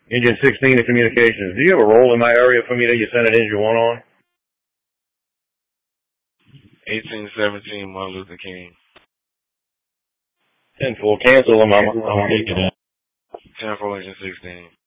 Engine 16 of communications. Do you have a roll in my area for me that you sent an engine 1 on? 1817 Martin Luther King. 10-4, cancel them. I'm taking it. 10-4, engine 16.